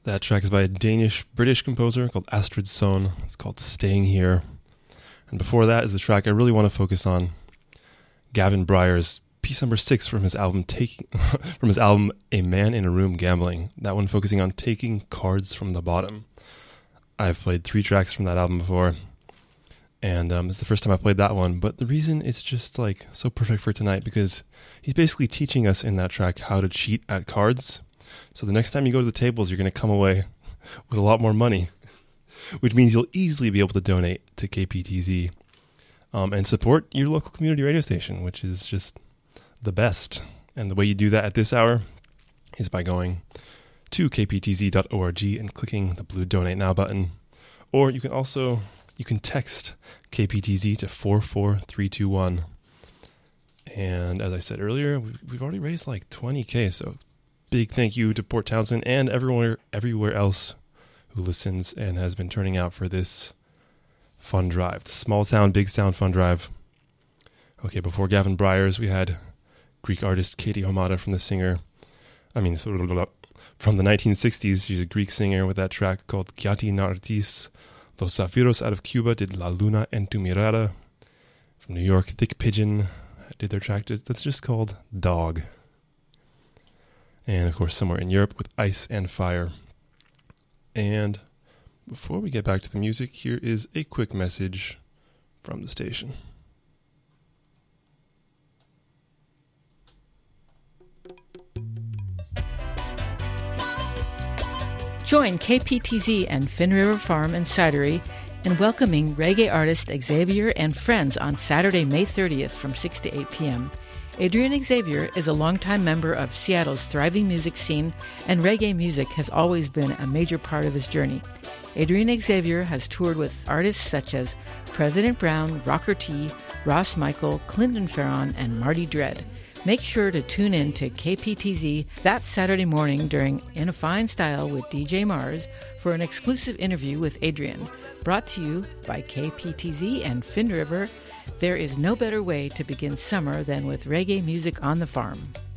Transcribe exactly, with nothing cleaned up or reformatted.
That track is by a Danish-British composer called Astrid Sohn. It's called Staying Here. And before that is the track I really want to focus on, Gavin Bryars, piece number six from his album Taking from his album A Man in a Room Gambling. That one focusing on taking cards from the bottom. I've played three tracks from that album before, and um, it's the first time I played that one. But the reason it's just like so perfect for tonight, because he's basically teaching us in that track how to cheat at cards. So the next time you go to the tables, you're going to come away with a lot more money, which means you'll easily be able to donate to K P T Z um, and support your local community radio station, which is just the best. And the way you do that at this hour is by going to k p t z dot org and clicking the blue Donate Now button. Or you can also, you can text K P T Z to four four three two one. And as I said earlier, we've already raised like twenty K, so big thank you to Port Townsend and everywhere, everywhere else who listens and has been turning out for this fun drive. The Small Town, Big Sound Fun Drive. Okay, before Gavin Bryars, we had Greek artist Katie Homada from the singer, I mean, from the nineteen sixties. She's a Greek singer with that track called Kiati Nartis. Los Zafiros out of Cuba did La Luna en tu Mirada. From New York, Thick Pigeon did their track that's just called Dog. And of course, somewhere in Europe with Ice and Fire. And before we get back to the music, here is a quick message from the station. Join K P T Z and Fin River Farm and Cidery in welcoming reggae artist Xavier and friends on Saturday, May thirtieth from six to eight p.m. Adrian Xavier is a longtime member of Seattle's thriving music scene, and reggae music has always been a major part of his journey. Adrian Xavier has toured with artists such as President Brown, Rocker T, Ross Michael, Clinton Farron, and Marty Dredd. Make sure to tune in to K P T Z that Saturday morning during In a Fine Style with D J Mars for an exclusive interview with Adrian, brought to you by K P T Z and Fin River. There is no better way to begin summer than with reggae music on the farm.